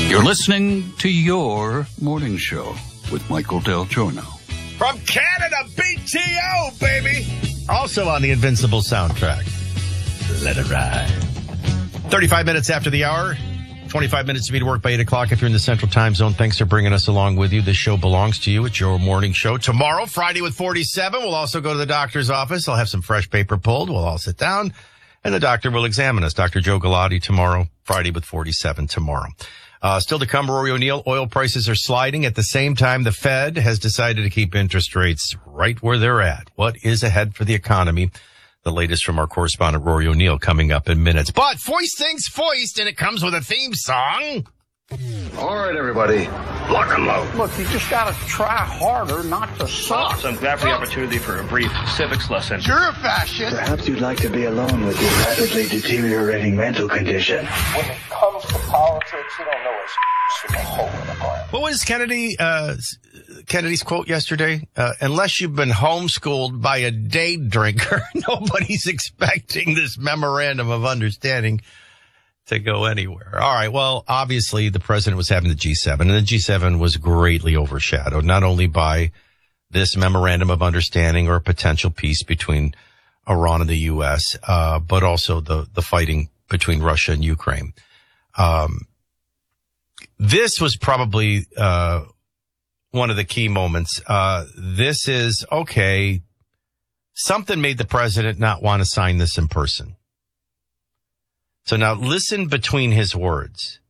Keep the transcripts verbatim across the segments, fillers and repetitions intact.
You're listening to Your Morning Show with Michael Del Giorno. From Canada, B T O, baby. Also on the Invincible soundtrack. Let it ride. thirty-five minutes after the hour. twenty-five minutes to be to work by eight o'clock if you're in the Central Time Zone. Thanks for bringing us along with you. This show belongs to you. It's Your Morning Show. Tomorrow, Friday with forty-seven, we'll also go to the doctor's office. I'll have some fresh paper pulled. We'll all sit down, and the doctor will examine us. Doctor Joe Galati tomorrow, Friday with forty-seven tomorrow. Uh, still to come, Rory O'Neill, oil prices are sliding. At the same time, the Fed has decided to keep interest rates right where they're at. What is ahead for the economy? The latest from our correspondent, Rory O'Neill, coming up in minutes. But foist things foist, and it comes with a theme song. All right, everybody, lock and load. Look, you just got to try harder not to suck. So I'm glad for the opportunity for a brief civics lesson. You're a fascist. Perhaps you'd like to be alone with your rapidly deteriorating mental condition. When it comes to politics, you don't know what's from a hole in the ground. What was Kennedy, uh, Kennedy's quote yesterday? Uh, unless you've been homeschooled by a day drinker, nobody's expecting this memorandum of understanding to go anywhere. All right. Well, obviously the president was having the G seven, and the G seven was greatly overshadowed, not only by this memorandum of understanding or potential peace between Iran and the U S, uh, but also the, the fighting between Russia and Ukraine. Um, this was probably, uh, one of the key moments. Uh, this is, okay, something made the president not want to sign this in person. So now listen between his words.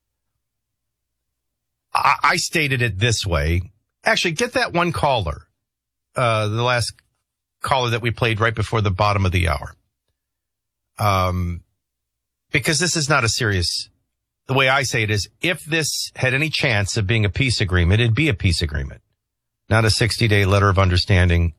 I, I stated it this way. Actually, get that one caller, uh, the last caller that we played right before the bottom of the hour. Um, because this is not a serious, the way I say it is, if this had any chance of being a peace agreement, it'd be a peace agreement, not a sixty day letter of understanding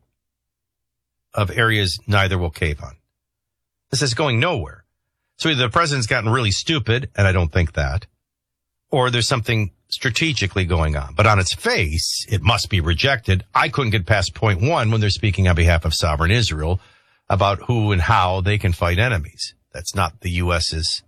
of areas neither will cave on. This is going nowhere. So either the president's gotten really stupid, and I don't think that, or there's something strategically going on. But on its face, it must be rejected. I couldn't get past point one when they're speaking on behalf of sovereign Israel about who and how they can fight enemies. That's not the U S's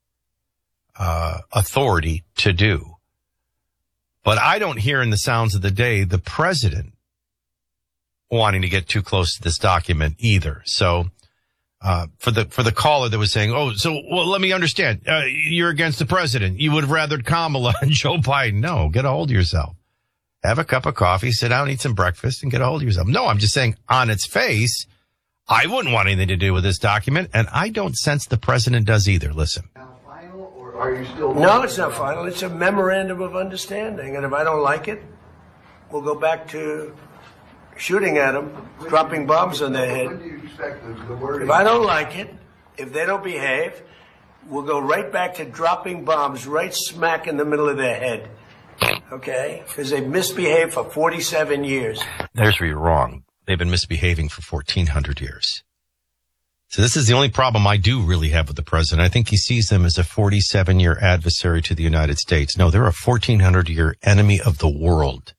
uh, authority to do. But I don't hear in the sounds of the day the president wanting to get too close to this document either. So Uh, for the, for the caller that was saying, oh, so, well, let me understand, uh, you're against the president. You would have rathered Kamala and Joe Biden. No, get a hold of yourself. Have a cup of coffee, sit down, eat some breakfast, and get a hold of yourself. No, I'm just saying, on its face, I wouldn't want anything to do with this document, and I don't sense the president does either. Listen. Now final, or are you still? No, it's not final. It's a memorandum of understanding, and if I don't like it, we'll go back to shooting at them, dropping bombs on their head. When do you expect the, the word? If I don't like it, if they don't behave, we'll go right back to dropping bombs right smack in the middle of their head. Okay? Because they've misbehaved for forty-seven years. There's where you're wrong. They've been misbehaving for fourteen hundred years. So this is the only problem I do really have with the president. I think he sees them as a forty-seven year adversary to the United States. No, they're a fourteen hundred year enemy of the world.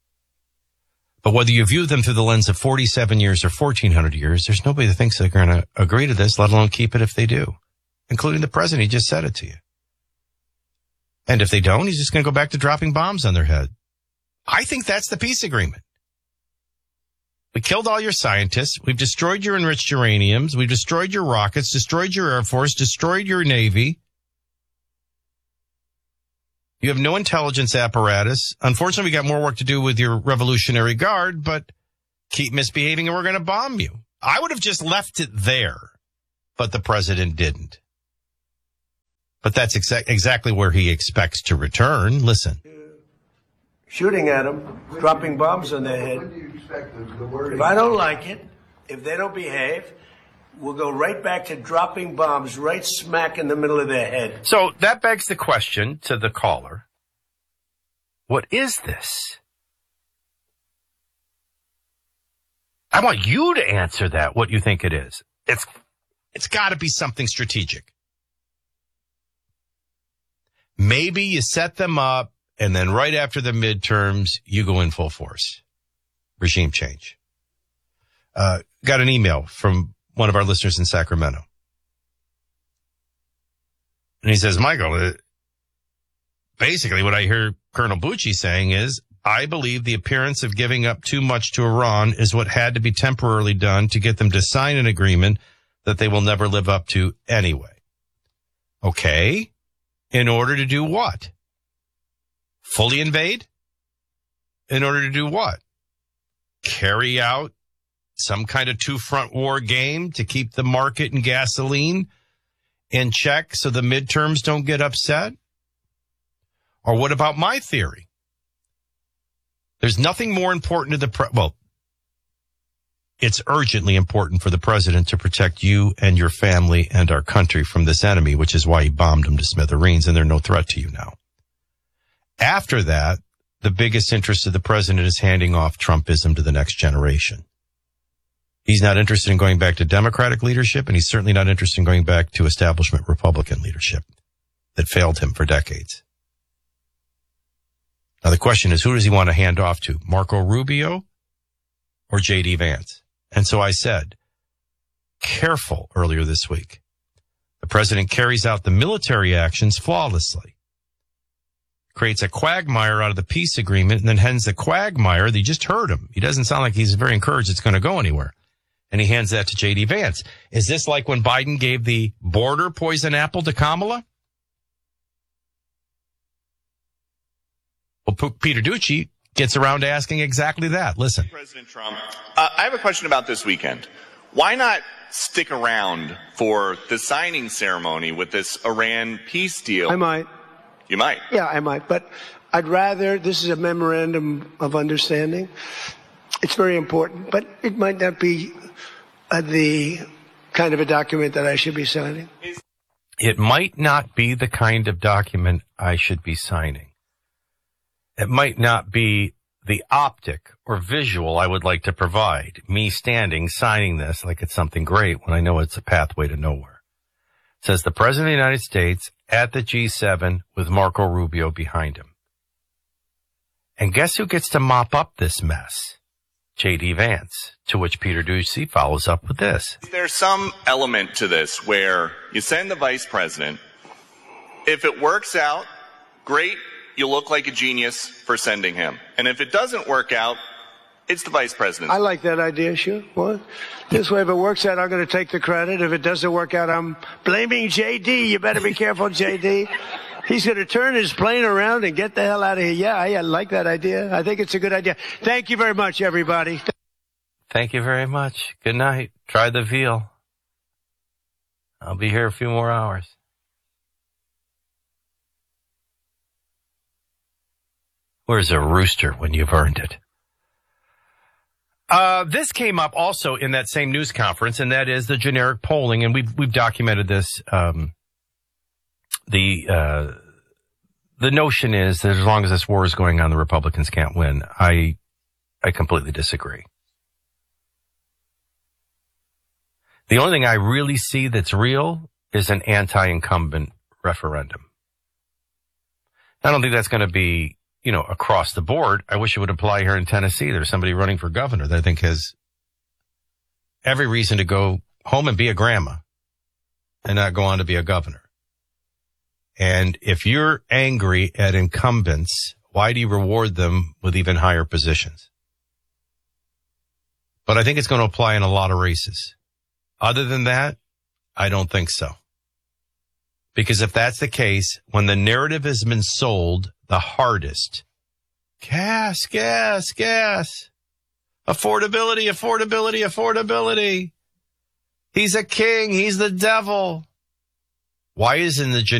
But whether you view them through the lens of forty-seven years or fourteen hundred years, there's nobody that thinks they're going to agree to this, let alone keep it if they do, including the president. He just said it to you. And if they don't, he's just going to go back to dropping bombs on their head. I think that's the peace agreement. We killed all your scientists. We've destroyed your enriched uraniums. We've destroyed your rockets, destroyed your Air Force, destroyed your Navy. You have no intelligence apparatus. Unfortunately, we got more work to do with your Revolutionary Guard, but keep misbehaving and we're going to bomb you. I would have just left it there, but the president didn't. But that's exa- exactly where he expects to return. Listen. Shooting at them, dropping bombs on their head. When do you expect the, the word? If I don't like it, if they don't behave, we'll go right back to dropping bombs right smack in the middle of their head. So that begs the question to the caller. What is this? I want you to answer that, what you think it is. It's, it's got to be something strategic. Maybe you set them up, and then right after the midterms, you go in full force. Regime change. Uh, got an email from one of our listeners in Sacramento. And he says, Michael, uh, basically what I hear Colonel Bucci saying is, I believe the appearance of giving up too much to Iran is what had to be temporarily done to get them to sign an agreement that they will never live up to anyway. Okay. In order to do what? Fully invade? In order to do what? Carry out some kind of two-front war game to keep the market and gasoline in check so the midterms don't get upset? Or what about my theory? There's nothing more important to the pre- well, it's urgently important for the president to protect you and your family and our country from this enemy, which is why he bombed them to smithereens, and they're no threat to you now. After that, the biggest interest of the president is handing off Trumpism to the next generation. He's not interested in going back to Democratic leadership, and he's certainly not interested in going back to establishment Republican leadership that failed him for decades. Now, the question is, who does he want to hand off to, Marco Rubio or J D Vance? And so I said, careful earlier this week. The president carries out the military actions flawlessly, creates a quagmire out of the peace agreement, and then hands the quagmire. They just heard him. He doesn't sound like he's very encouraged it's going to go anywhere. And he hands that to J D Vance. Is this like when Biden gave the border poison apple to Kamala? Well, P- Peter Ducey gets around to asking exactly that. Listen. President Trump, uh, I have a question about this weekend. Why not stick around for the signing ceremony with this Iran peace deal? I might. You might. Yeah, I might. But I'd rather, this is a memorandum of understanding. It's very important, but it might not be uh, the kind of a document that I should be signing. It might not be the kind of document I should be signing. It might not be the optic or visual I would like to provide, me standing, signing this like it's something great when I know it's a pathway to nowhere. It says the President of the United States at the G seven with Marco Rubio behind him. And guess who gets to mop up this mess? J D Vance, to which Peter Ducey follows up with this. There's some element to this where you send the vice president. If it works out, great. You look like a genius for sending him. And if it doesn't work out, it's the vice president. I like that idea, sure. What? This way, if it works out, I'm going to take the credit. If it doesn't work out, I'm blaming J D. You better be careful, J D. He's going to turn his plane around and get the hell out of here. Yeah, I like that idea. I think it's a good idea. Thank you very much, everybody. Thank you very much. Good night. Try the veal. I'll be here a few more hours. Where's a rooster when you've earned it? Uh, this came up also in that same news conference, and that is the generic polling, and we've we've documented this. Um, the uh, the notion is that as long as this war is going on, the Republicans can't win. I I completely disagree. The only thing I really see that's real is an anti-incumbent referendum. I don't think that's going to be, you know, across the board. I wish it would apply here in Tennessee. There's somebody running for governor that I think has every reason to go home and be a grandma and not go on to be a governor. And if you're angry at incumbents, why do you reward them with even higher positions? But I think it's going to apply in a lot of races. Other than that, I don't think so. Because if that's the case, when the narrative has been sold the hardest, gas, gas, gas, affordability, affordability, affordability. He's a king. He's the devil. Why isn't the